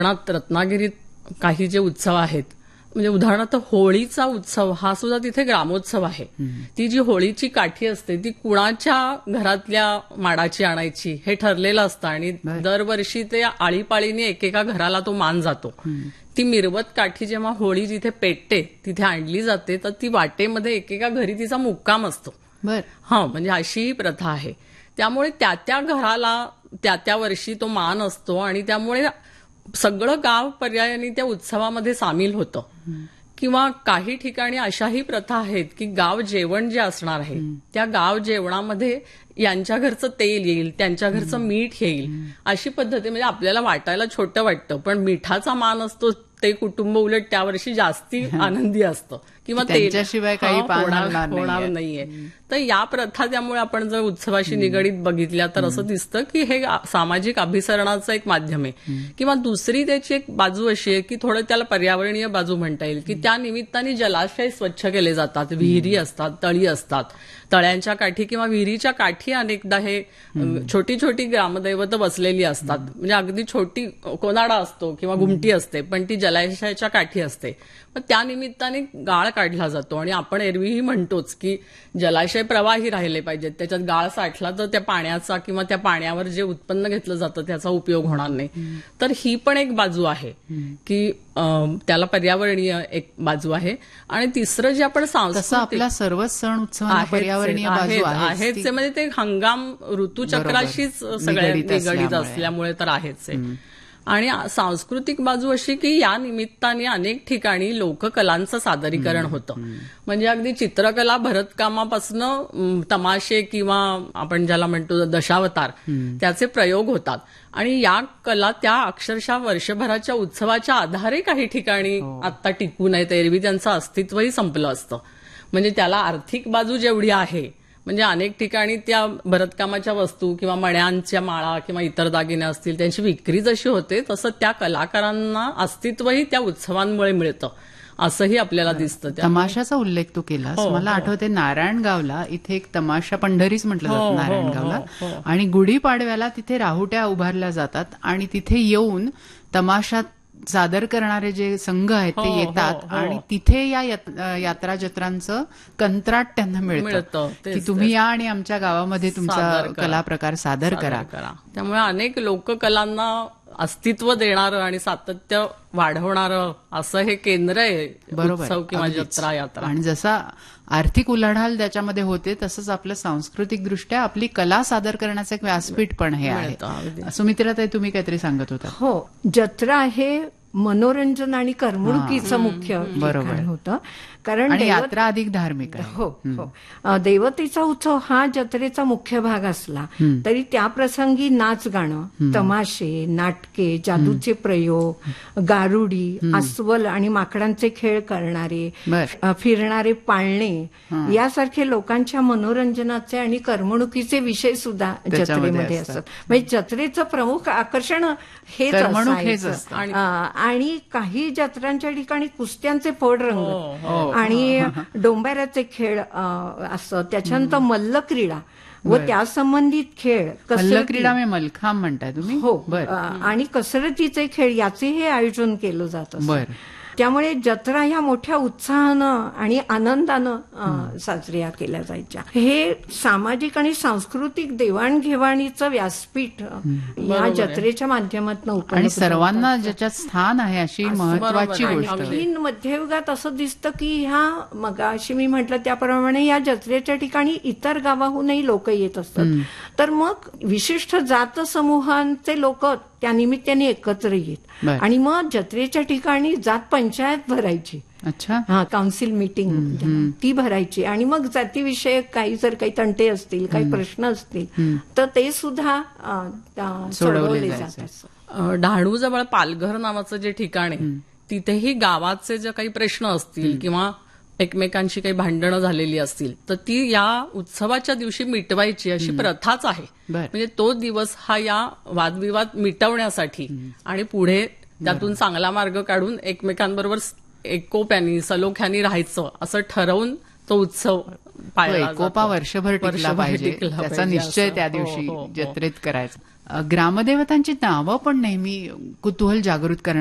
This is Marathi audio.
रत्नागिरीत काही जे उत्सव आहेत, म्हणजे उदाहरणार्थ होळीचा उत्सव हा सुद्धा तिथे ग्रामोत्सव आहे. ती जी होळीची काठी असते ती कुणाच्या घरातल्या माडाची आणायची हे ठरलेलं असतं आणि दरवर्षी ते आळीपाळीने एकेका घराला तो मान जातो. ती मिरवत काठी जेव्हा होळी जिथे पेटते तिथे आणली जाते तर ती वाटेमध्ये एकेका घरी तिचा मुक्काम असतो. म्हणजे अशी ही प्रथा आहे. त्यामुळे त्या घराला त्या वर्षी तो मान असतो आणि त्यामुळे सगळं गाव पर्यायाने त्या उत्सवामध्ये सामील होतं. किंवा काही ठिकाणी अशाही प्रथा आहेत की गाव जेवण जे असणार आहे त्या गाव जेवणामध्ये यांच्या घरचं तेल येईल, त्यांच्या घरचं मीठ येईल, अशी पद्धती. म्हणजे आपल्याला वाटायला छोटं वाटतं पण मिठाचा मान असतो ते कुटुंब उलट त्या वर्षी जास्ती आनंदी असतं किंवा त्याच्याशिवाय काही होणार नाहीये. तर या प्रथा त्यामुळे आपण जर उत्सवाशी निगडीत बघितल्या तर असं दिसतं की हे सामाजिक अभिसरणाचं एक माध्यम आहे. किंवा दुसरी त्याची एक बाजू अशी आहे की थोडं त्याला पर्यावरणीय बाजू म्हणता येईल की त्या निमित्ताने जलाशय स्वच्छ केले जातात, विहिरी असतात, तळी असतात, तळ्यांच्या काठी किंवा विहिरीच्या काठी अनेकदा हे छोटी छोटी ग्रामदैवत बसलेली असतात. म्हणजे अगदी छोटी कोनाडा असतो किंवा घुमटी असते पण ती जलाशयाच्या काठी असते. मग त्या निमित्ताने गाळ काढला जातो आणि आपण एरवीही म्हणतोच की जलाशय प्रवाही राहिले पाहिजेत, त्याच्यात गाळ साठला तर त्या पाण्याचा किंवा त्या पाण्यावर जे उत्पन्न घेतलं जातं त्याचा उपयोग होणार नाही. तर ही पण एक बाजू आहे की त्याला पर्यावरणीय एक बाजू आहे. आणि तिसरं जे आपण सांस्कृतिक, आपला सर्वच सण उत्सवांना पर्यावरणीय बाजू आहेच, म्हणजे ते हंगाम ऋतूचक्राशीच सगळ्या निगडीत असल्यामुळे तर आहेच आहे. आणि सांस्कृतिक बाजू अशी की या निमित्ताने अनेक ठिकाणी लोककलांचं सादरीकरण होतं. म्हणजे अगदी चित्रकला, भरतकामापासून तमाशे किंवा आपण ज्याला म्हणतो दशावतार त्याचे प्रयोग होतात. आणि या कला त्या अक्षरशः वर्षभराच्या उत्सवाच्या आधारे काही ठिकाणी आता टिकून आहेत. एरवी त्यांचं अस्तित्वही संपलं असतं. म्हणजे त्याला आर्थिक बाजू जेवढी आहे, म्हणजे अनेक ठिकाणी त्या भरतकामाच्या वस्तू किंवा मण्यांच्या माळा किंवा इतर दागिने असतील त्यांची विक्री जशी होते तसं त्या कलाकारांना अस्तित्वही त्या उत्सवांमुळे मिळतं असंही आपल्याला दिसतं. तमाशाचा उल्लेख तू केलास, मला आठवते नारायणगावला इथे एक तमाशा पंढरीच म्हटलं जातं नारायणगावला, आणि गुढीपाडव्याला तिथे राहुट्या उभारल्या जातात आणि तिथे येऊन तमाशा सादर करणारे जे संघ आहेत ते येतात आणि तिथे या यात्रा जत्रांचं कंत्राट त्यांना मिळतं की तुम्ही या आणि आमच्या गावामध्ये तुमचा कला प्रकार सादर करा. त्यामुळे अनेक लोककलांना अस्तित्व देणारं आणि सातत्य वाढवणारं असं हे केंद्र आहे उत्सव किंवा जत्रा यात्रा. आणि जसा आर्थिक उलाढाल त्याच्यामध्ये होते तसंच आपलं सांस्कृतिक दृष्ट्या आपली कला सादर करण्याचं एक व्यासपीठ पण हे आहे. सुमित्राताई, तुम्ही काहीतरी सांगत होता. हो, जत्रा हे मनोरंजन आणि करमणुकीचं मुख्य ठिकाण होतं. कारण यात्रा अधिक धार्मिक आहे. हो, दैवतेचा उत्सव हा जत्रेचा मुख्य भाग असला तरी त्या प्रसंगी नाच गाणं, तमाशे, नाटके, जादूचे प्रयोग, गारुडी, अस्वल आणि माकडांचे खेळ करणारे, फिरणारे पाळणे यासारखे लोकांच्या मनोरंजनाचे आणि करमणुकीचे विषय सुद्धा जत्रेमध्ये असतात. म्हणजे जत्रेचं प्रमुख आकर्षण हेच असतं. आणि काही जत्रांच्या ठिकाणी कुस्त्यांचे फड रंग आणि डोंबाऱ्याचे खेळ असतं. त्याच्यानंतर मल्लक्रीडा व त्या संबंधित खेळ, मल्लक्रीडा मलखांब म्हणताय तुम्ही? हो, आणि कसरतीचे खेळ याचेही आयोजन केलं जातं. त्यामुळे जत्रा ह्या मोठ्या उत्साहानं आणि आनंदानं साजऱ्या केल्या जायच्या. हे सामाजिक आणि सांस्कृतिक देवाणघेवाणीचं व्यासपीठ या जत्रेच्या माध्यमातून आणि सर्वांना ज्याच्यात स्थान आहे अशी महत्वाची गोष्ट. मध्ययुगात असं दिसतं की ह्या मगाशी मी म्हटलं त्याप्रमाणे या जत्रेच्या ठिकाणी इतर गावाहूनही लोक येत असतात. तर मग विशिष्ट जात समूहांचे लोक त्या निमित्ताने एकत्र येत आणि मग जत्रेच्या ठिकाणी जात पंचायत भरायची. अच्छा, काउन्सिल मीटिंग ती भरायची आणि मग जातीविषयक काही जर काही तंटे असतील, काही प्रश्न असतील तर ते सुद्धा सोडवले जातात. डहाणूजवळ पालघर नावाचं जे ठिकाण आहे तिथेही गावाचे जे काही प्रश्न असतील किंवा एकमेकांशी काही भांडणं झालेली असतील तर ती या उत्सवाच्या दिवशी मिटवायची अशी प्रथाच आहे. म्हणजे तो दिवस हा या वादविवाद मिटवण्यासाठी आणि पुढे त्यातून चांगला मार्ग काढून एकमेकांबरोबर एकोप्यानी सलोख्यानी राहायचं असं ठरवून तो उत्सव तो पाळला एकोपा जातो. वर्षभर टिकला वर्षभर पाहिजे टिकला त्याचा पाहिजे निश्चय असं. त्या हो, दिवशी हो, हो. जत्रेत करायचा. ग्रामदेवतांची नावं पण नेहमी कुतूहल जागृत करणारी